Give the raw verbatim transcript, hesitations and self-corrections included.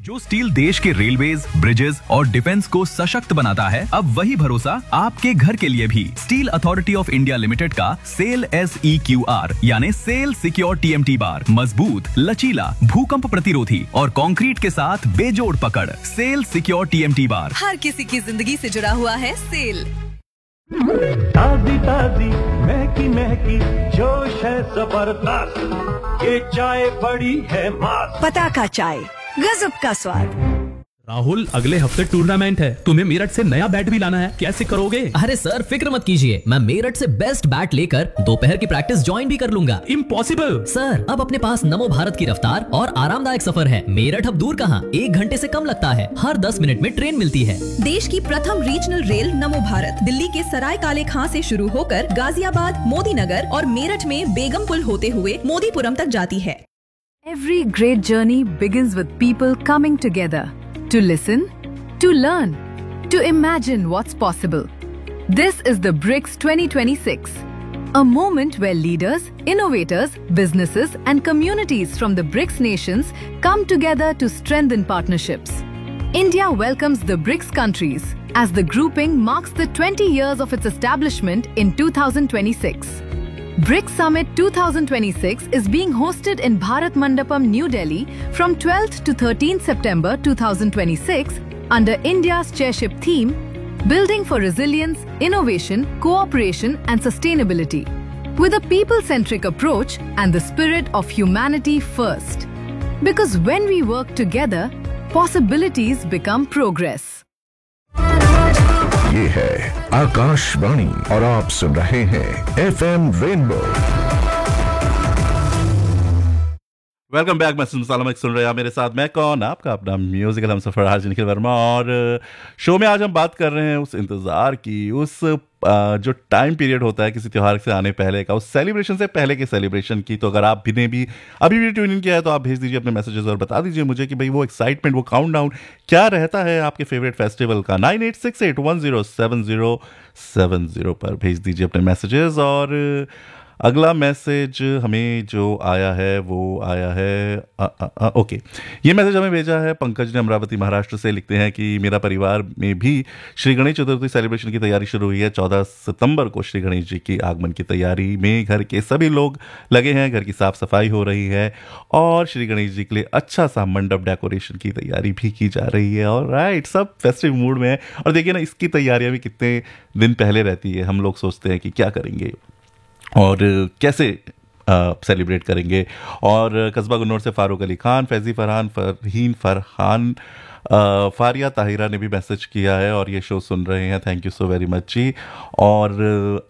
जो स्टील देश के रेलवेज, ब्रिजेस और डिफेंस को सशक्त बनाता है, अब वही भरोसा आपके घर के लिए भी। Steel authority of India limited का cell S E Q R यानी cell secure T M T bar मजबूत, लचीला, भूकंप प्रतिरोधी और कंक्रीट के साथ बेजोड़ पकड़। Cell secure T M T bar हर किसी की जिंदगी से जुड़ा हुआ है। सेल ताजी ताजी महकी महकी जोश है जबरदस्त, ये चाय बड़ी है मस्त। पताका चाय, गजब का स्वाद। राहुल, अगले हफ्ते टूर्नामेंट है, तुम्हें मेरठ से नया बैट भी लाना है, कैसे करोगे? अरे सर फिक्र मत कीजिए, मैं मेरठ से बेस्ट बैट लेकर दोपहर की प्रैक्टिस ज्वाइन भी कर लूंगा। इम्पॉसिबल सर, अब अपने पास नमो भारत की रफ्तार और आरामदायक सफर है। मेरठ अब दूर कहाँ, एक घंटे से कम लगता है। हर दस मिनट में ट्रेन मिलती है। देश की प्रथम रीजनल रेल नमो भारत दिल्ली के सराय काले खां से शुरू होकर गाजियाबाद, मोदी नगर और मेरठ में बेगमपुल होते हुए मोदीपुरम तक जाती है। Every great journey begins with people coming together to listen, to learn, to imagine what's possible. This is the BRICS twenty twenty-six, a moment where leaders, innovators, businesses and communities from the BRICS nations come together to strengthen partnerships. India welcomes the BRICS countries as the grouping marks the twenty years of its establishment in two thousand twenty-six. BRICS Summit twenty twenty-six is being hosted in Bharat Mandapam, New Delhi from twelfth to thirteenth September twenty twenty-six under India's chairship theme, Building for Resilience, Innovation, Cooperation and Sustainability, with a people-centric approach and the spirit of humanity first. Because when we work together, possibilities become progress. ये है आकाशवाणी और आप सुन रहे हैं F M rainbow. Welcome back. मैं सुन सुन रहे हैं मेरे साथ, मैं कौन, आपका अपना म्यूजिकल हम सफर हाजी निखिल वर्मा। और शो में आज हम बात कर रहे हैं उस इंतज़ार की, उस जो टाइम पीरियड होता है किसी त्यौहार से आने पहले का, उस सेलिब्रेशन से पहले के सेलिब्रेशन की। तो अगर आप भी ने भी अभी भी ट्यून इन किया है तो आप भेज दीजिए अपने मैसेजेस और बता दीजिए मुझे कि भाई वो एक्साइटमेंट, वो काउंटडाउन क्या रहता है आपके फेवरेट फेस्टिवल का। Nine eight six eight one zero seven zero seven zero पर भेज दीजिए अपने मैसेजेस। और अगला मैसेज हमें जो आया है वो आया है आ, आ, आ, ओके, ये मैसेज हमें भेजा है पंकज ने अमरावती महाराष्ट्र से। लिखते हैं कि मेरा परिवार में भी श्री गणेश चतुर्थी सेलिब्रेशन की तैयारी शुरू हुई है। चौदह सितंबर को श्री गणेश जी की आगमन की तैयारी में घर के सभी लोग लगे हैं। घर की साफ सफाई हो रही है और श्री गणेश जी के लिए अच्छा सा मंडप डेकोरेशन की तैयारी भी की जा रही है। और राइट, सब फेस्टिव मूड में है। और देखिए ना, इसकी तैयारियां भी कितने दिन पहले रहती है। हम लोग सोचते हैं कि क्या करेंगे और कैसे सेलिब्रेट करेंगे। और कस्बा गुन्नौर से फारूक अली खान, फैज़ी फरहान, फरहीन फरहान, फारिया ताहिरा ने भी मैसेज किया है और ये शो सुन रहे हैं। Thank you so very much जी। और